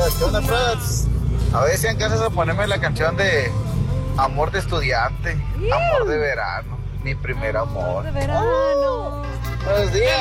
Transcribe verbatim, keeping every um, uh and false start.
¿Qué onda, Frats? A ver si alcanzas a ponerme la canción de Amor de Estudiante, Amor de Verano, mi primer amor. De verano. Buenos días.